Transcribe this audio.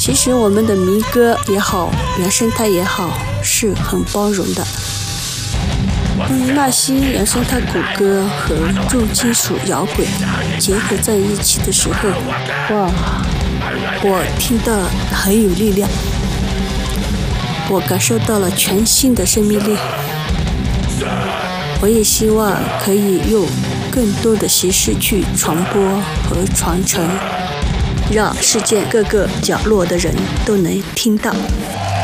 其实我们的民歌也好，原生态也好，是很包容的。那些原生态古歌和重金属摇滚结合在一起的时候，哇，我听到很有力量，我感受到了全新的生命力。我也希望可以用更多的形式去传播和传承，让世界各个角落的人都能听到。